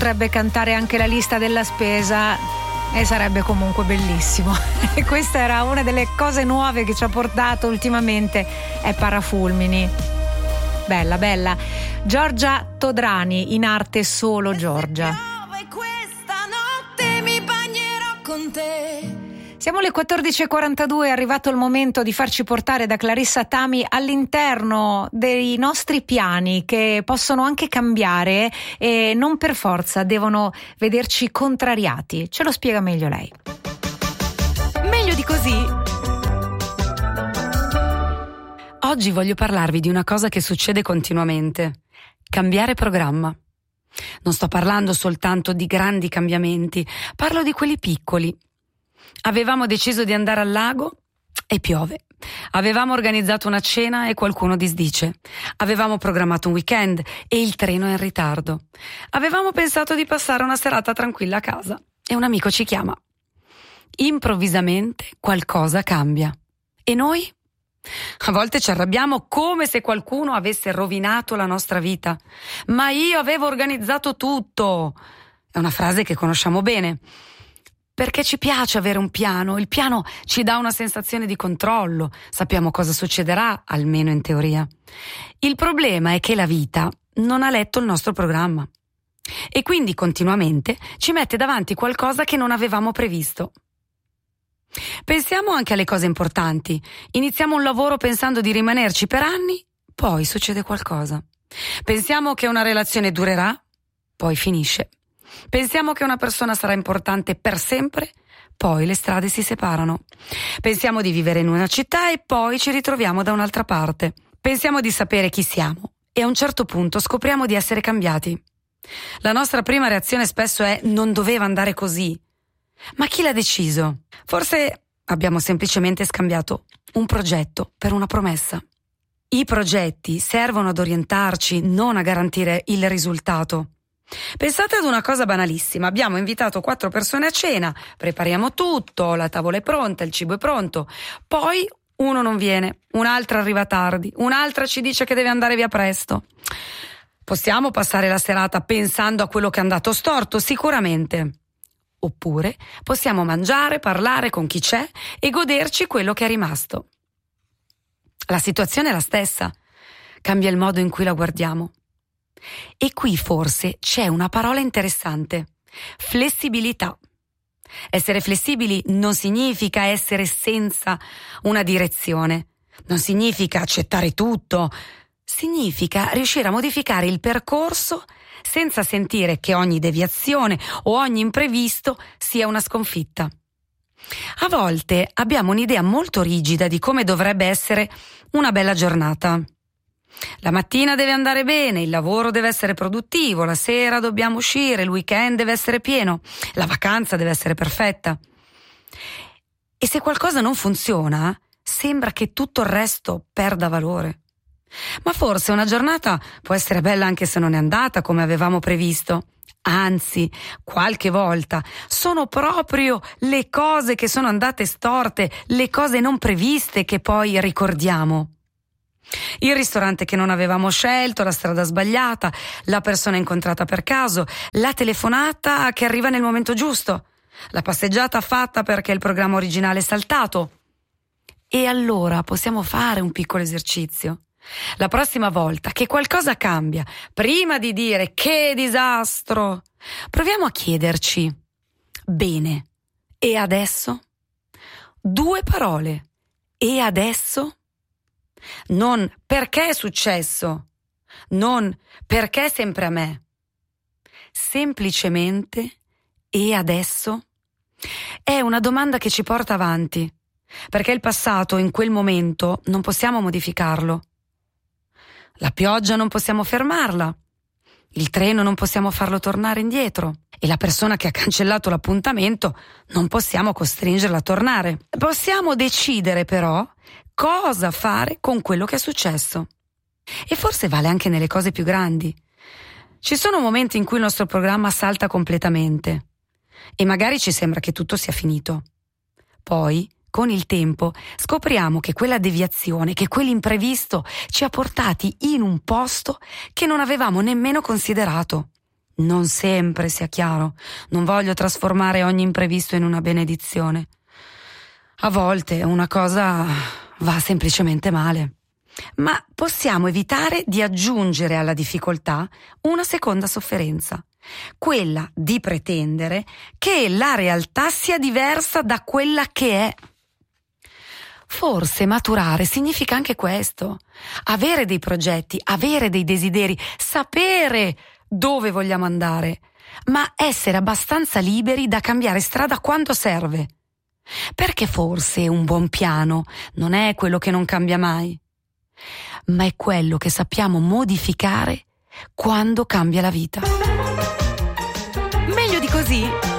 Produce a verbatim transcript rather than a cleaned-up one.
potrebbe cantare anche la lista della spesa e sarebbe comunque bellissimo. E questa era una delle cose nuove che ci ha portato ultimamente, è Parafulmini. Bella, bella. Giorgia Todrani, in arte solo Giorgia. Questa notte mi bagnerò con te. Siamo alle quattordici e quarantadue, è arrivato il momento di farci portare da Clarissa Tami all'interno dei nostri piani, che possono anche cambiare e non per forza devono vederci contrariati. Ce lo spiega meglio lei. Meglio di così? Oggi voglio parlarvi di una cosa che succede continuamente: cambiare programma. Non sto parlando soltanto di grandi cambiamenti, parlo di quelli piccoli. Avevamo deciso di andare al lago e piove. Avevamo organizzato una cena e qualcuno disdice. Avevamo programmato un weekend e il treno è in ritardo. Avevamo pensato di passare una serata tranquilla a casa e un amico ci chiama. Improvvisamente qualcosa cambia. E noi? A volte ci arrabbiamo come se qualcuno avesse rovinato la nostra vita. Ma io avevo organizzato tutto. È una frase che conosciamo bene. Perché ci piace avere un piano, il piano ci dà una sensazione di controllo, sappiamo cosa succederà, almeno in teoria. Il problema è che la vita non ha letto il nostro programma e quindi continuamente ci mette davanti qualcosa che non avevamo previsto. Pensiamo anche alle cose importanti. Iniziamo un lavoro pensando di rimanerci per anni, poi succede qualcosa. Pensiamo che una relazione durerà, poi finisce. Pensiamo che una persona sarà importante per sempre, poi le strade si separano. Pensiamo di vivere in una città e poi ci ritroviamo da un'altra parte. Pensiamo di sapere chi siamo e a un certo punto scopriamo di essere cambiati. La nostra prima reazione spesso è: non doveva andare così. Ma chi l'ha deciso? Forse abbiamo semplicemente scambiato un progetto per una promessa. I progetti servono ad orientarci, non a garantire il risultato. Pensate ad una cosa banalissima: abbiamo invitato quattro persone a cena, prepariamo tutto, la tavola è pronta, il cibo è pronto, poi uno non viene, un'altra arriva tardi, un'altra ci dice che deve andare via presto. Possiamo passare la serata pensando a quello che è andato storto? Sicuramente. Oppure possiamo mangiare, parlare con chi c'è e goderci quello che è rimasto. La situazione è la stessa, cambia il modo in cui la guardiamo. E qui forse c'è una parola interessante: flessibilità. Essere flessibili non significa essere senza una direzione, non significa accettare tutto, significa riuscire a modificare il percorso senza sentire che ogni deviazione o ogni imprevisto sia una sconfitta. A volte abbiamo un'idea molto rigida di come dovrebbe essere una bella giornata. La mattina deve andare bene, il lavoro deve essere produttivo, la sera dobbiamo uscire, il weekend deve essere pieno, la vacanza deve essere perfetta. E se qualcosa non funziona, sembra che tutto il resto perda valore. Ma forse una giornata può essere bella anche se non è andata come avevamo previsto. Anzi, qualche volta sono proprio le cose che sono andate storte, le cose non previste che poi ricordiamo. Il ristorante che non avevamo scelto, la strada sbagliata, la persona incontrata per caso, la telefonata che arriva nel momento giusto, la passeggiata fatta perché il programma originale è saltato. E allora possiamo fare un piccolo esercizio. La prossima volta che qualcosa cambia, prima di dire che disastro, proviamo a chiederci: bene, e adesso? Due parole. E adesso? Non perché è successo, non perché sempre a me. Semplicemente: e adesso? È una domanda che ci porta avanti, perché il passato in quel momento non possiamo modificarlo. La pioggia non possiamo fermarla, il treno non possiamo farlo tornare indietro e la persona che ha cancellato l'appuntamento non possiamo costringerla a tornare. Possiamo decidere però cosa fare con quello che è successo. E forse vale anche nelle cose più grandi. Ci sono momenti in cui il nostro programma salta completamente e magari ci sembra che tutto sia finito. Poi, con il tempo, scopriamo che quella deviazione, che quell'imprevisto ci ha portati in un posto che non avevamo nemmeno considerato. Non sempre, sia chiaro. Non voglio trasformare ogni imprevisto in una benedizione. A volte una cosa va semplicemente male. Ma possiamo evitare di aggiungere alla difficoltà una seconda sofferenza, quella di pretendere che la realtà sia diversa da quella che è. Forse maturare significa anche questo: avere dei progetti, avere dei desideri, sapere dove vogliamo andare, ma essere abbastanza liberi da cambiare strada quando serve. Perché forse un buon piano non è quello che non cambia mai, ma è quello che sappiamo modificare quando cambia la vita. Meglio di così